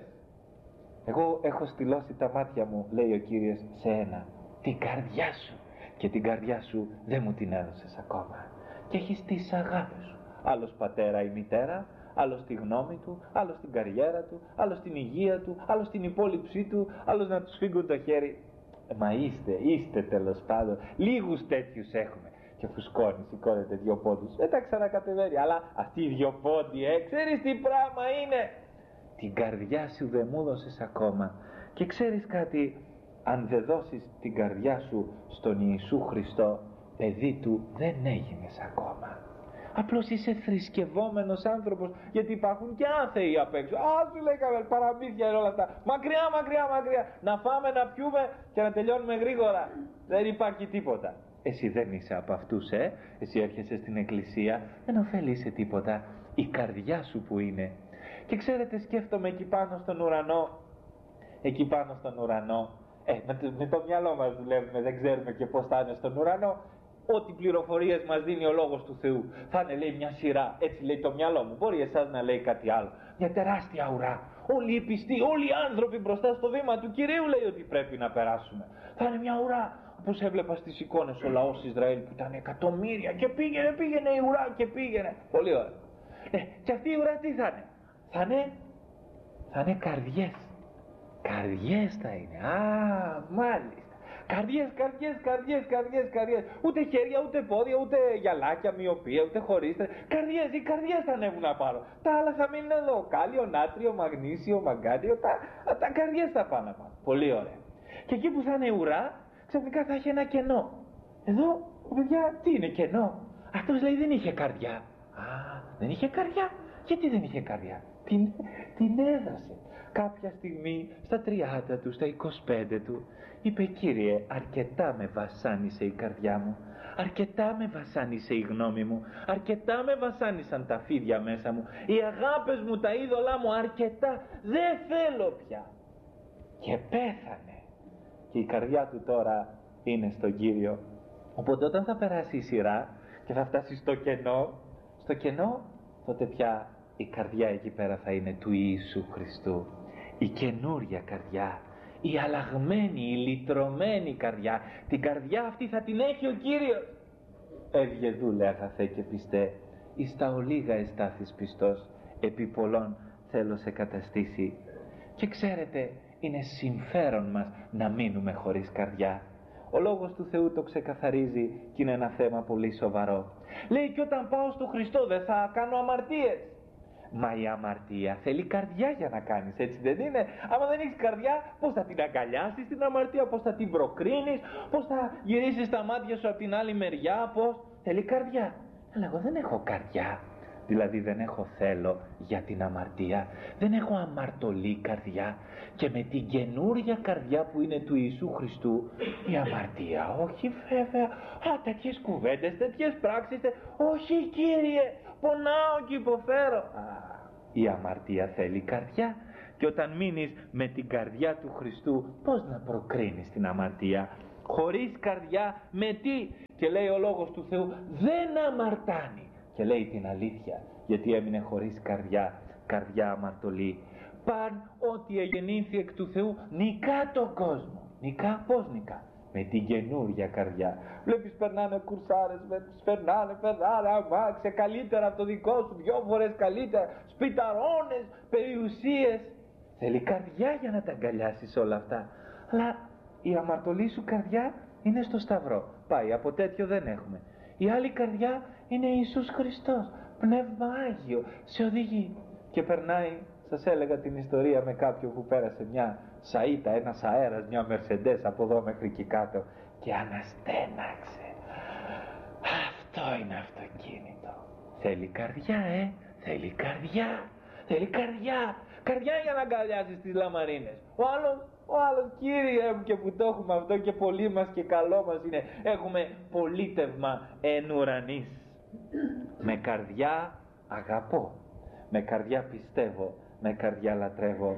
Εγώ έχω στυλώσει τα μάτια μου, λέει ο Κύριος, σε ένα, την καρδιά σου. Και την καρδιά σου δεν μου την έδωσες ακόμα. Και έχεις τις αγάπες σου. Άλλος πατέρα ή μητέρα, άλλος τη γνώμη του, άλλος την καριέρα του, άλλος την υγεία του, άλλος την υπόλοιψή του, άλλος να τους φύγουν το χέρι. Μα είστε τέλος πάντων, λίγους τέτοιους έχουμε. Και φουσκώνει, σηκώνεται δυο πόντους, δεν τα ξανακατεβαίνει. Αλλά αυτοί οι δυο πόντοι, ξέρεις τι πράγμα είναι? Την καρδιά σου δεν μου δώσες ακόμα. Και ξέρεις κάτι? Αν δεν δώσεις την καρδιά σου στον Ιησού Χριστό, παιδί του δεν έγινες ακόμα. Απλώς είσαι θρησκευόμενος άνθρωπος, γιατί υπάρχουν και άθεοι απ' έξω. Σου λέει καμία παραμύθια είναι όλα αυτά. Μακριά. Να φάμε, να πιούμε και να τελειώνουμε γρήγορα. Δεν υπάρχει τίποτα. Εσύ δεν είσαι από αυτούς, Εσύ έρχεσαι στην εκκλησία, δεν ωφελείσαι τίποτα. Η καρδιά σου που είναι. Και ξέρετε, σκέφτομαι εκεί πάνω στον ουρανό, με το μυαλό μας δουλεύουμε, δεν ξέρουμε και πώς θα είναι στον ουρανό. Ό,τι πληροφορίες μας δίνει ο Λόγος του Θεού. Θα είναι, λέει, μια σειρά, έτσι λέει το μυαλό μου. Μπορεί εσάς να λέει κάτι άλλο. Μια τεράστια ουρά. Όλοι οι πιστοί, όλοι οι άνθρωποι μπροστά στο βήμα του Κυρίου, λέει ότι πρέπει να περάσουμε. Θα είναι μια ουρά. Όπως έβλεπα στις εικόνες ο λαός Ισραήλ που ήταν εκατομμύρια και πήγαινε η ουρά και πήγαινε. Πολύ ωραία. Και αυτή η ουρά τι θα είναι? Θα είναι καρδιές. Καρδιές θα είναι. Μάλιστα. Καρδιές. Ούτε χέρια, ούτε πόδια, ούτε γυαλάκια, μοιοπία, ούτε χωρίστε. Καρδιές, οι καρδιές θα ανέβουν απάνω. Τα άλλα θα μείνουν εδώ. Κάλιο, νάτριο, μαγνήσιο, μαγκάτιο. Τα καρδιές θα πάνε απάνω. Πολύ ωραία. Και εκεί που θα είναι ουρά, ξαφνικά θα έχει ένα κενό. Εδώ, παιδιά, τι είναι κενό? Αυτός λέει δεν είχε καρδιά. Δεν είχε καρδιά. Γιατί δεν είχε καρδιά? Την έδωσε. Κάποια στιγμή στα 30 του, στα 25 του, είπε, Κύριε, αρκετά με βασάνισε η καρδιά μου, αρκετά με βασάνισε η γνώμη μου, αρκετά με βασάνισαν τα φίδια μέσα μου, οι αγάπες μου, τα είδωλά μου, αρκετά, δεν θέλω πια. Και πέθανε. Και η καρδιά του τώρα είναι στον Κύριο. Οπότε όταν θα περάσει η σειρά και θα φτάσει στο κενό, τότε πια η καρδιά εκεί πέρα θα είναι του Ιησού Χριστού. Η καινούρια καρδιά, η αλλαγμένη, η λυτρωμένη καρδιά. Την καρδιά αυτή θα την έχει ο Κύριος. Έβγε δούλε αγαθέ και πιστέ, εις τα ολίγα εστάθης πιστός, επί πολλών θέλω σε καταστήσει. Και ξέρετε, είναι συμφέρον μας να μείνουμε χωρίς καρδιά. Ο Λόγος του Θεού το ξεκαθαρίζει και είναι ένα θέμα πολύ σοβαρό. Λέει, και όταν πάω στο Χριστό δεν θα κάνω αμαρτίες. Μα η αμαρτία θέλει καρδιά για να κάνεις, έτσι δεν είναι? Άμα δεν έχεις καρδιά, πώς θα την αγκαλιάσεις την αμαρτία, πώς θα την προκρίνεις, πώς θα γυρίσεις τα μάτια σου από την άλλη μεριά, πώς? Θέλει καρδιά. Αλλά εγώ δεν έχω καρδιά. Δηλαδή δεν έχω θέλω για την αμαρτία, δεν έχω αμαρτωλή καρδιά. Και με την καινούρια καρδιά που είναι του Ιησού Χριστού, η αμαρτία, όχι βέβαια, τέτοιες κουβέντες, τέτοιες πράξεις, όχι Κύριε, πονάω και υποφέρω. Η αμαρτία θέλει καρδιά, και όταν μείνεις με την καρδιά του Χριστού, πώς να προκρίνεις την αμαρτία? Χωρίς καρδιά με τι? Και λέει ο Λόγος του Θεού δεν αμαρτάνει, και λέει την αλήθεια, γιατί έμεινε χωρίς καρδιά αμαρτωλή. Παν ότι εγεννήθη εκ του Θεού νικά τον κόσμο. Νικά, πώς νικά? Με την καινούρια καρδιά. Βλέπεις περνάνε κουρσάρες, περνάνε αμάξια καλύτερα από το δικό σου, 2 φορές καλύτερα, σπιταρώνες, περιουσίες. Θέλει καρδιά για να τα αγκαλιάσεις όλα αυτά. Αλλά η αμαρτωλή σου καρδιά είναι στο Σταυρό. Πάει, από τέτοιο δεν έχουμε. Η άλλη καρδιά είναι Ιησούς Χριστός, Πνεύμα Άγιο, σε οδηγεί. Και περνάει, σας έλεγα την ιστορία με κάποιον που πέρασε μια σαΐτα, ένας αέρας, μια Μερσεντές από εδώ μέχρι εκεί κάτω, και αναστέναξε. Αυτό είναι αυτοκίνητο. Θέλει καρδιά, θέλει καρδιά. Θέλει καρδιά. Καρδιά για να αγκαλιάζεις τις λαμαρίνες. Ο άλλος, Κύριε μου, και που το έχουμε αυτό και πολύ μας και καλό μας είναι, έχουμε πολίτευμα εν ουρανής. Με καρδιά αγαπώ, με καρδιά πιστεύω, με καρδιά λατρεύω.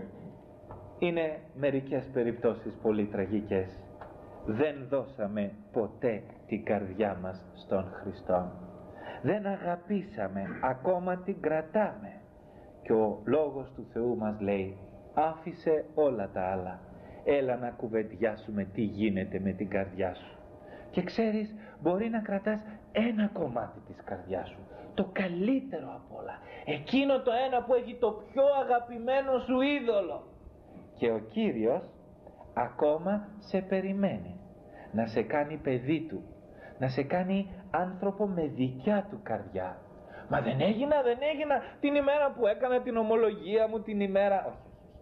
Είναι μερικές περιπτώσεις πολύ τραγικές. Δεν δώσαμε ποτέ την καρδιά μας στον Χριστό. Δεν αγαπήσαμε, ακόμα την κρατάμε. Και ο Λόγος του Θεού μας λέει, άφησε όλα τα άλλα, έλα να κουβεντιάσουμε τι γίνεται με την καρδιά σου. Και ξέρεις, μπορεί να κρατάς ένα κομμάτι της καρδιάς σου, το καλύτερο απ' όλα, εκείνο το ένα που έχει το πιο αγαπημένο σου είδωλο, και ο Κύριος ακόμα σε περιμένει να σε κάνει παιδί του, να σε κάνει άνθρωπο με δικιά του καρδιά. Μα δεν έγινα την ημέρα που έκανα την ομολογία μου, την ημέρα...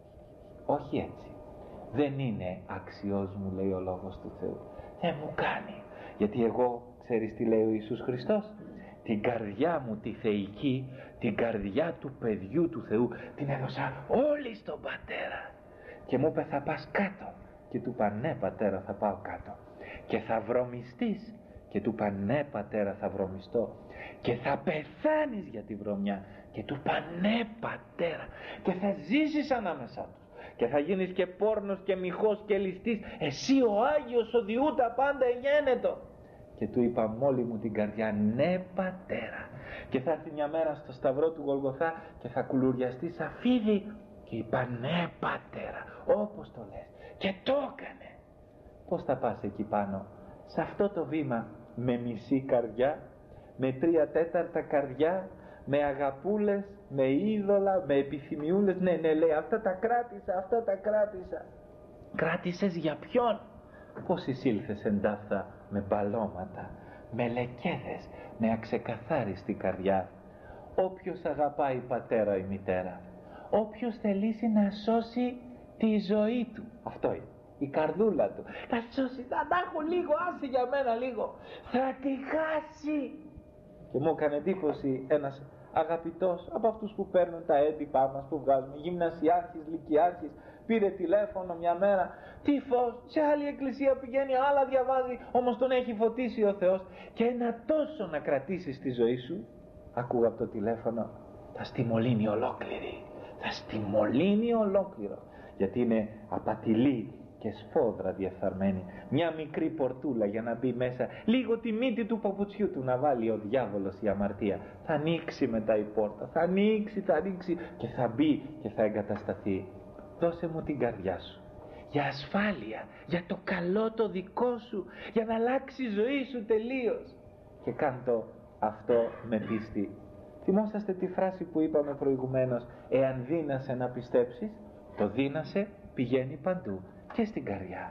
Όχι έτσι. Δεν είναι αξιός μου, λέει ο Λόγος του Θεού. Δεν μου κάνει. Γιατί εγώ, ξέρεις τι λέει ο Ιησούς Χριστός? Την καρδιά μου τη θεϊκή, την καρδιά του παιδιού του Θεού, την έδωσα όλη στον Πατέρα. Και μου είπε θα πας κάτω. Και του είπα ναι Πατέρα, θα πάω κάτω. Και θα βρωμιστείς. Και του είπα ναι Πατέρα, θα βρωμιστώ. Και θα πεθάνεις για τη βρωμιά. Και του είπα ναι Πατέρα. Και θα ζήσεις ανάμεσά τους. Και θα γίνεις και πόρνος και μοιχός και ληστής. Εσύ ο Άγιος ο διού τα πάντα εγένετο. Και του είπα μόλι μου την καρδιά ναι Πατέρα. Και θα έρθει μια μέρα στο σταυρό του Γολγοθά και θα κουλουριαστεί σαν φίδι. Και είπα ναι Πατέρα, όπως το λες. Και το έκανε. Πώς θα πας εκεί πάνω? Σε αυτό το βήμα με μισή καρδιά, με 3/4 καρδιά, με αγαπούλες, με είδωλα, με επιθυμιούλες. Ναι λέει, αυτά τα κράτησα. Κράτησες για ποιον? Πώς εισήλθες εντάφθα? Με μπαλώματα, με λεκέδες, με αξεκαθάριστη καρδιά. Όποιος αγαπάει πατέρα ή μητέρα, όποιος θελήσει να σώσει τη ζωή του, αυτό είναι η καρδούλα του, θα σώσει, θα τα έχω λίγο, άσε για μένα λίγο, θα τη χάσει. Και μου έκανε εντύπωση ένας αγαπητός από αυτούς που παίρνουν τα έντυπά μας που βγάζουμε, γυμνασιάρχης, λυκειάρχης, πήρε τηλέφωνο μια μέρα, τύφος, σε άλλη εκκλησία πηγαίνει, άλλα διαβάζει, όμως τον έχει φωτίσει ο Θεός. Και ένα τόσο να κρατήσεις τη ζωή σου, ακούγα από το τηλέφωνο, θα στιμολύνει ολόκληρη, θα στιμολύνει ολόκληρο, γιατί είναι απατηλή και σφόδρα διεφθαρμένη. Μια μικρή πορτούλα για να μπει μέσα, λίγο τη μύτη του παπουτσιού του να βάλει ο διάβολος, η αμαρτία. Θα ανοίξει μετά η πόρτα, θα ανοίξει και θα μπει και θα εγκατασταθεί. Δώσε μου την καρδιά σου, για ασφάλεια, για το καλό το δικό σου, για να αλλάξει η ζωή σου τελείως. Και κάντο αυτό με πίστη. Θυμόσαστε τη φράση που είπαμε προηγουμένως, εάν δύνασε να πιστέψεις, το δύνασε πηγαίνει παντού και στην καρδιά.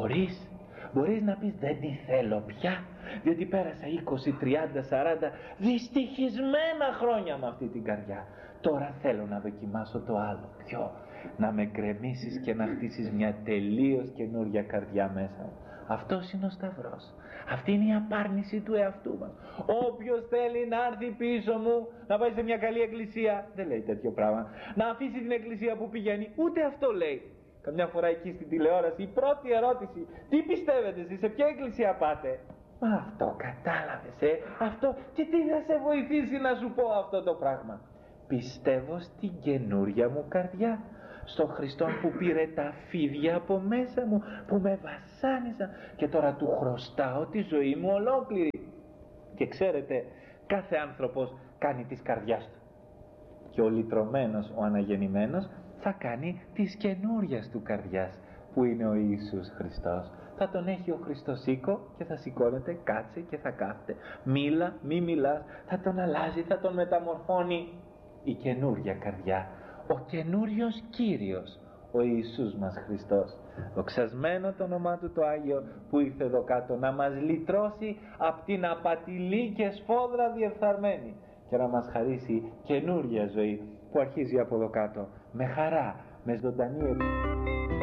Μπορείς να πεις δεν τη θέλω πια, διότι πέρασα 20, 30, 40 δυστυχισμένα χρόνια με αυτή την καρδιά. Τώρα θέλω να δοκιμάσω το άλλο. Ποιο? Να με γκρεμίσεις και να χτίσεις μια τελείως καινούρια καρδιά μέσα μου. Αυτός είναι ο Σταυρός. Αυτή είναι η απάρνηση του εαυτού μας. Όποιος θέλει να έρθει πίσω μου, να πάει σε μια καλή εκκλησία, δεν λέει τέτοιο πράγμα. Να αφήσει την εκκλησία που πηγαίνει, ούτε αυτό λέει. Καμιά φορά εκεί στην τηλεόραση η πρώτη ερώτηση, τι πιστεύετε εσείς, σε ποια εκκλησία πάτε? Μα αυτό κατάλαβες αυτό, και τι θα σε βοηθήσει να σου πω αυτό το πράγμα? πιστεύω στην καινούρια μου καρδιά, στον Χριστόν που πήρε τα φίδια από μέσα μου, που με βασάνιζαν και τώρα του χρωστάω τη ζωή μου ολόκληρη. Και ξέρετε, κάθε άνθρωπος κάνει της καρδιάς του, και ο λυτρωμένος, ο αναγεννημένος, θα κάνει της καινούριας του καρδιάς, που είναι ο Ιησούς Χριστός. Θα τον έχει ο Χριστός οίκο και θα σηκώνεται, κάτσε και θα κάθεται. Μίλα, μη μιλάς, θα τον αλλάζει, θα τον μεταμορφώνει η καινούρια καρδιά, ο καινούριος Κύριος, ο Ιησούς μας Χριστός. Δοξασμένο το όνομά του το Άγιο, που ήρθε εδώ κάτω να μας λυτρώσει από την απατηλή και σφόδρα διεφθαρμένη και να μας χαρίσει καινούρια ζωή που αρχίζει από εδώ κάτω με χαρά, με ζωντανή